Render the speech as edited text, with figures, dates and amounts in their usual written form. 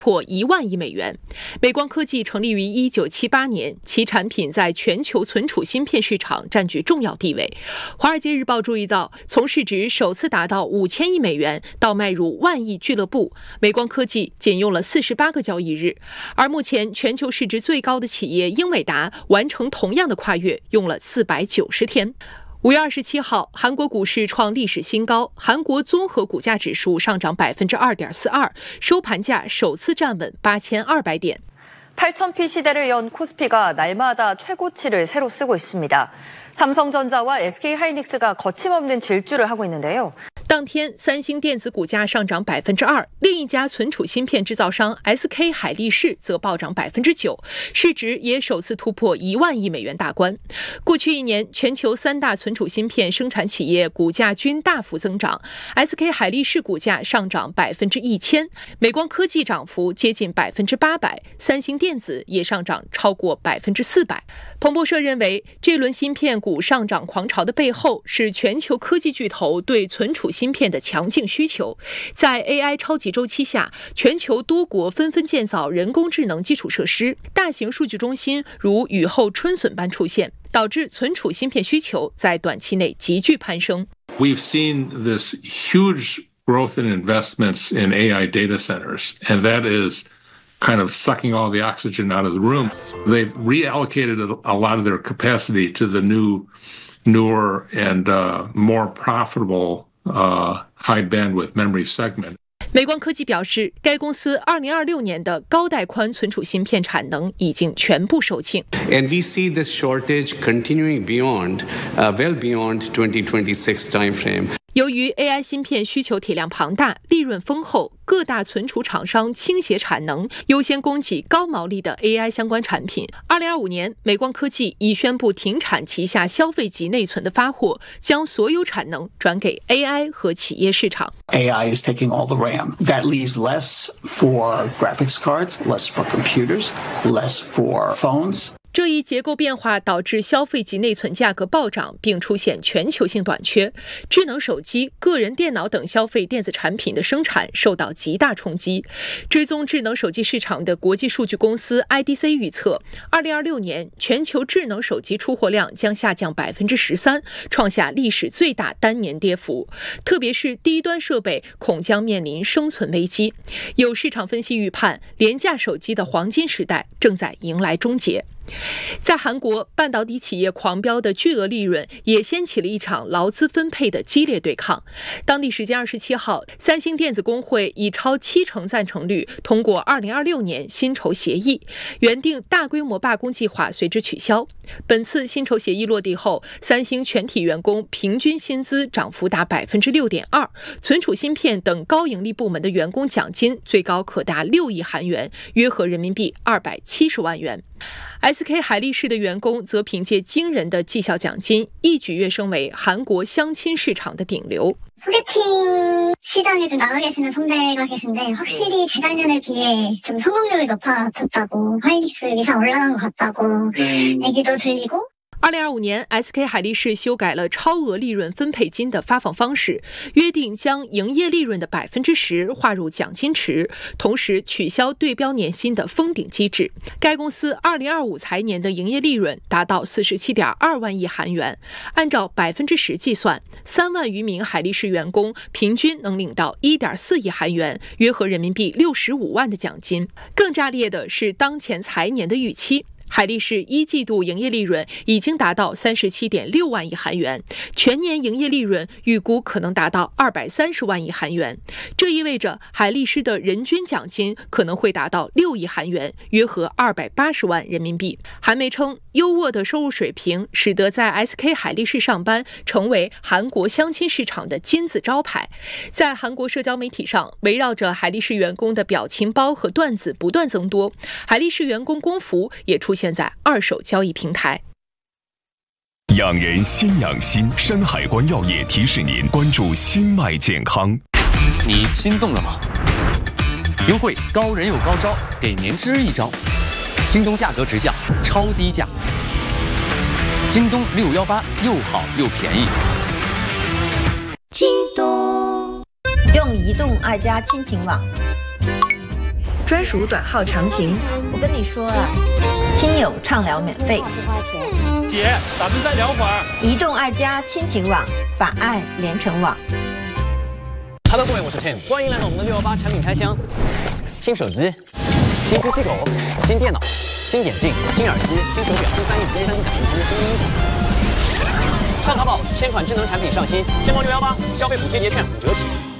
破1万亿美元。美光科技成立于1978年，其产品在全球存储芯片市场占据重要地位。华尔街日报注意到，从市值首次达到5000亿美元到迈入万亿俱乐部，美光科技仅用了48个交易日，而目前全球市值最高的企业英伟达完成同样的跨越用了490天。5月27号，韩国股市创历史新高，韩国综合股价指数上涨2.42%，收盘价首次站稳8200点。 8000P 시대를 연 코스피가 날마다 최고치를 새로 쓰고 있습니다. 삼성전자와 SK하이닉스가 거침없는 질주를 하고 있는데요. 当天，三星电子股价上涨2%，另一家存储芯片制造商 SK 海力士则暴涨9%，市值也首次突破1万亿美元大关。过去1年，全球3大存储芯片生产企业股价均大幅增长 ，SK 海力士股价上涨1000%，美光科技涨幅接近800%，三星电子也上涨超过400%。彭博社认为，这轮芯片股上涨狂潮的背后是全球科技巨头对存储芯片的强劲需求。在 AI 超级周期下，全球多国纷纷建造人工智能基础设施，大型数据中心如雨后春笋般出现，导致存储芯片需求在短期内急剧攀升。 We've seen this huge growth in investments in AI data centers, and that is kind of sucking all the oxygen out of the room. They've reallocated a lot of their capacity to the newer and more profitable high bandwidth memory segment. 美光科技表示，该公司2026年的高带宽存储芯片产能已经全部售罄。 And we see this shortage continuing beyond, well beyond 2026 timeframe. 由于 AI 芯片需求体量庞大、利润丰厚，各大存储厂商倾斜产能，优先供给高毛利的 AI 相关产品。2025年，美光科技已宣布停产旗下消费级内存的发货，将所有产能转给 AI 和企业市场。 AI is taking all the RAM. That leaves less for graphics cards, less for computers, less for phones. 这一结构变化导致消费级内存价格暴涨，并出现全球性短缺。智能手机、个人电脑等消费电子产品的生产受到极大冲击。追踪智能手机市场的国际数据公司 IDC 预测，2026年全球智能手机出货量将下降13%，创下历史最大单年跌幅。特别是低端设备恐将面临生存危机。有市场分析预判，廉价手机的黄金时代正在迎来终结。 在韩国，半导体企业狂飙的巨额利润也掀起了一场劳资分配的激烈对抗。当地时间27号，三星电子工会以超70%赞成率通过2026年薪酬协议，原定大规模罢工计划随之取消。本次薪酬协议落地后，三星全体员工平均薪资涨幅达6.2%，存储芯片等高盈利部门的员工奖金最高可达6亿韩元，约合人民币270万元。 SK 海力士的员工则凭借惊人的绩效奖金，一举跃升为韩国相亲市场的顶流。 소개팅 시장에 좀 나가 계시는 선배가 계신데 확실히 재작년에 비해 좀 성공률이 높아졌다고 하이닉스 위상 올라간 것 같다고 얘기도 들리고 2025年 ，SK 海力士修改了超额利润分配金的发放方式，约定将营业利润的10%划入奖金池，同时取消对标年薪的封顶机制。该公司2025财年的营业利润达到47.2万亿韩元，按照10%计算，3万余名海力士员工平均能领到1.4亿韩元，约合人民币65万的奖金。更炸裂的是当前财年的预期。 海力士一季度营业利润已经达到37.6万亿韩元，全年营业利润预估可能达到230万亿韩元。这意味着海力士的人均奖金可能会达到6亿韩元，约合280万人民币。韩媒称，优渥的收入水平使得在 SK 海力士上班成为韩国相亲市场的金字招牌。在韩国社交媒体上，围绕着海力士员工的表情包和段子不断增多，海力士员工工服也出现在二手交易平台。 养人先养心，山海关药业提示您关注心脉健康。 你心动了吗？优惠高人有高招，给您支一招。京东价格直降，超低价。京东618又好又便宜。 京东用移动爱家亲情网。 专属短号长情。 我跟你说啊，亲友畅聊免费， 不花钱。姐，咱们再聊会儿。 移动爱家亲情网，把爱连成网。 Hello， 各位，我是 Tim， 欢迎来到我们的618产品开箱。新手机、新呼吸口、新电脑、新眼镜、新耳机、新手表、新翻译机、3D 打印机、新衣服。上淘宝，1000款智能产品上新，天猫618消费补贴节券5折起。